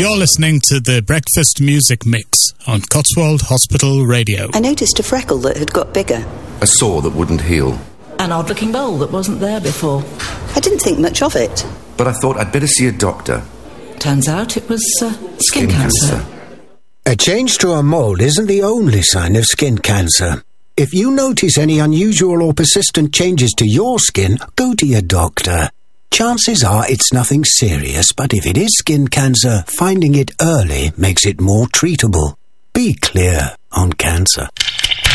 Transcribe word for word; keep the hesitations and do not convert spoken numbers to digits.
You're listening to the Breakfast Music Mix on Cotswold Hospital Radio. I noticed a freckle that had got bigger. A sore that wouldn't heal. An odd-looking mole that wasn't there before. I didn't think much of it. But I thought I'd better see a doctor. Turns out it was uh, skin, Skin cancer. cancer. A change to a mole isn't the only sign of skin cancer. If you notice any unusual or persistent changes to your skin, go to your doctor. Chances are it's nothing serious, but if it is skin cancer, finding it early makes it more treatable. Be clear on cancer.